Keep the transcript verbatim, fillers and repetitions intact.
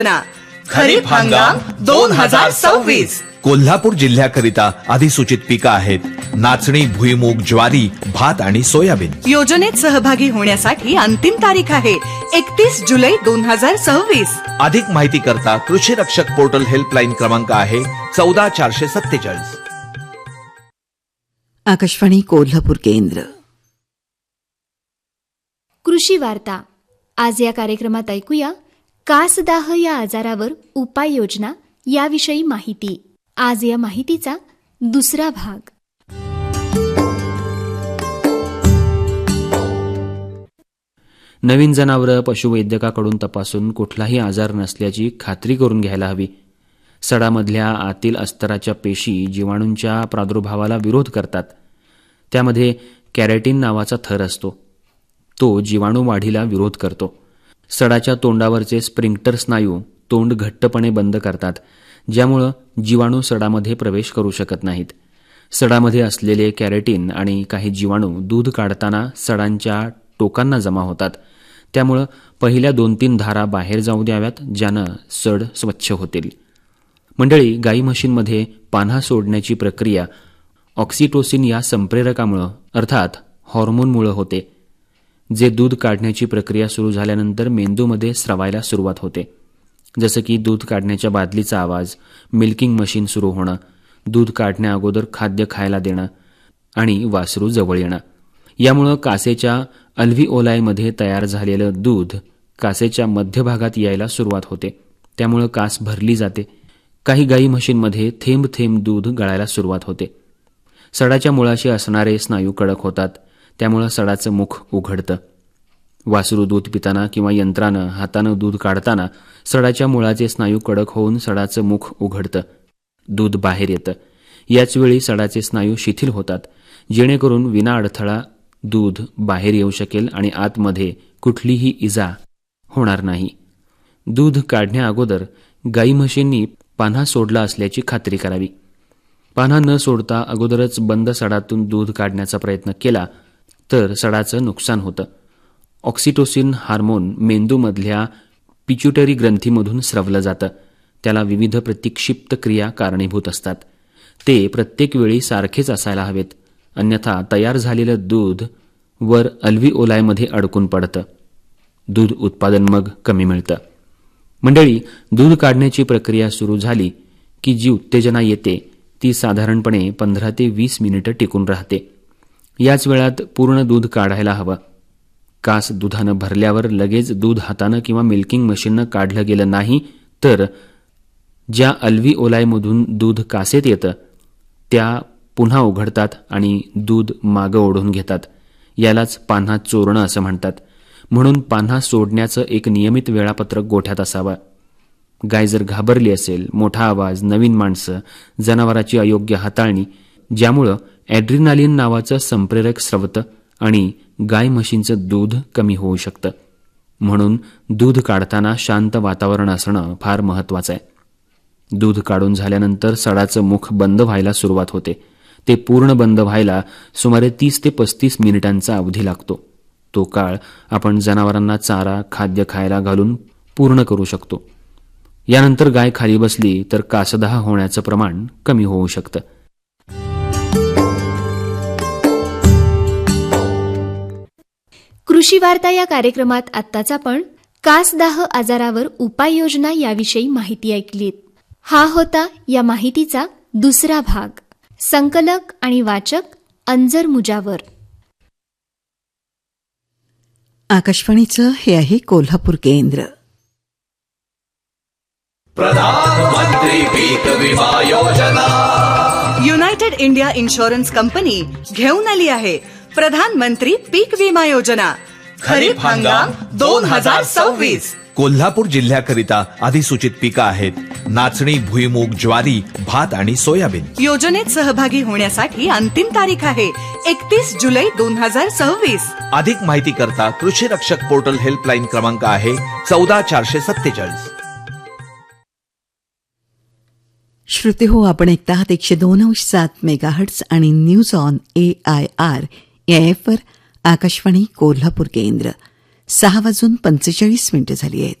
खरीप हंगाम दोन हजार सव्वीस. कोल्हापूर जिल्ह्याकरिता अधिसूचित पिकं आहेत नाचणी, भुईमूग, ज्वारी, भात आणि सोयाबीन. योजनेत सहभागी होण्यासाठी अंतिम तारीख आहे एकतीस जुलै दोन हजार सव्वीस. अधिक माहिती करता कृषी रक्षक पोर्टल हेल्पलाईन क्रमांक आहे चौदा चारशे सत्तेचाळीस. आकाशवाणी कोल्हापूर केंद्र. कृषी वार्ता. आज या कार्यक्रमात ऐकूया कासदाह या आजारावर उपाययोजना याविषयी माहिती. आज या माहितीचा दुसरा भाग. नवीन जनावरं पशुवैद्यकाकडून तपासून कुठलाही आजार नसल्याची खात्री करून घ्यायला हवी. सडामधल्या आतील अस्तराच्या पेशी जीवाणूंच्या प्रादुर्भावाला विरोध करतात. त्यामध्ये कॅरेटिन नावाचा थर असतो. तो जीवाणू वाढीला विरोध करतो. सडाच्या तोंडावरचे स्प्रिंक्टर स्नायू तोंड घट्टपणे बंद करतात, ज्यामुळं जीवाणू सडामध्ये प्रवेश करू शकत नाहीत. सडामध्ये असलेले कॅरेटिन आणि काही जीवाणू दूध काढताना सडांच्या टोकांना जमा होतात. त्यामुळं पहिल्या दोन तीन धारा बाहेर जाऊ द्याव्यात, ज्यानं सड स्वच्छ होतील. मंडळी, गाई म्हशींमध्ये पान्हा सोडण्याची प्रक्रिया ऑक्सिटोसिन या संप्रेरकामुळं अर्थात हॉर्मोनमुळं होते, जे दूध काढण्याची प्रक्रिया सुरू झाल्यानंतर मेंदूमध्ये स्रवायला सुरुवात होते. जसं की दूध काढण्याच्या बादलीचा आवाज, मिल्किंग मशीन सुरू होणं, दूध काढण्या अगोदर खाद्य खायला देणं आणि वासरू जवळ येणं. यामुळं कासेच्या अल्व्हिओलायमध्ये तयार झालेलं दूध कासेच्या मध्यभागात यायला सुरुवात होते. त्यामुळं कास भरली जाते. काही गाई म्हशींमध्ये थेंब थेंब दूध गळायला सुरुवात होते. सडाच्या मुळाशी असणारे स्नायू कडक होतात. त्यामुळं सडाचं मुख उघडतं. वासरू दूध पिताना किंवा यंत्रानं हातानं दूध काढताना सडाच्या मुळाचे स्नायू कडक होऊन सडाचं मुख उघडतं. दूध बाहेर येतं. याचवेळी सडाचे स्नायू शिथिल होतात, जेणेकरून विना अडथळा दूध बाहेर येऊ शकेल आणि आतमध्ये कुठलीही इजा होणार नाही. दूध काढण्या अगोदर गाई म्हशींनी पान्हा सोडला असल्याची खात्री करावी. पान्हा न सोडता अगोदरच बंद सडातून दूध काढण्याचा प्रयत्न केला तर सडाचं नुकसान होतं. ऑक्सिटोसिन हार्मोन मेंदूमधल्या पिच्युटरी ग्रंथीमधून स्रवलं जातं. त्याला विविध प्रतिक्षिप्त क्रिया कारणीभूत असतात. ते प्रत्येक वेळी सारखेच असायला हवेत, अन्यथा तयार झालेलं दूध वर अल्व्हिओलायमध्ये अडकून पडतं. दूध उत्पादन मग कमी मिळतं. मंडळी, दूध काढण्याची प्रक्रिया सुरू झाली की जी उत्तेजना येते ती साधारणपणे पंधरा ते वीस मिनिटं टिकून राहते. याच वेळात पूर्ण दूध काढायला हवं. कास दुधानं भरल्यावर लगेच दूध हातानं किंवा मिल्किंग मशीननं काढलं गेलं नाही तर ज्या अल्व्हिओलायमधून दूध कासेत येतं त्या पुन्हा उघडतात आणि दूध मागं ओढून घेतात. यालाच पान्हा चोरणं असं म्हणतात. म्हणून पान्हा सोडण्याचं एक नियमित वेळापत्रक गोठ्यात असावं. गाय जर घाबरली असेल, मोठा आवाज, नवीन माणसं, जनावराची अयोग्य हाताळणी, ज्यामुळं ॲड्रिनालिन नावाचं संप्रेरक स्रवतं आणि गाय म्हशींचं दूध कमी होऊ शकतं. म्हणून दूध काढताना शांत वातावरण असणं फार महत्वाचं आहे. दूध काढून झाल्यानंतर सडाचं मुख बंद व्हायला सुरुवात होते. ते पूर्ण बंद व्हायला सुमारे तीस ते पस्तीस मिनिटांचा अवधी लागतो. तो काळ आपण जनावरांना चारा, खाद्य खायला घालून पूर्ण करू शकतो. यानंतर गाय खाली बसली तर कासदाह होण्याचं प्रमाण कमी होऊ शकतं. कृषी वार्ता या कार्यक्रमात आत्ताच आपण कासदाह आजारावर उपाययोजना याविषयी माहिती ऐकलीत. हा होता या माहितीचा दुसरा भाग. संकलक आणि वाचक अंजर मुजावर. आकाशवाणीचं हे आहे कोल्हापूर केंद्र. प्रधानमंत्री पीक विमा योजना. युनायटेड इंडिया इन्शुरन्स कंपनी घेऊन आली आहे प्रधानमंत्री पीक विमा योजना. खरीप हंगाम दोन हजार सव्वीस. कोल्हापूर जिल्ह्याकरिता अधिसूचित पिकं आहेत नाचणी, भुईमूग, ज्वारी, भात आणि सोयाबीन. योजनेत सहभागी होण्यासाठी अंतिम तारीख आहे एकतीस जुलै दोन हजार सव्वीस. अधिक माहिती करता कृषी रक्षक पोर्टल हेल्पलाईन क्रमांक आहे चौदा चारशे सत्तेचाळीस. श्रोते हो, आपण ऐकता आहात एकशे दोन अंश सात मेगाहर्ट्स आणि news on A I R या एफवर आकाशवाणी कोल्हापूर केंद्र. सहा वाजून पंचेचाळीस मिनिटं झाली आहेत.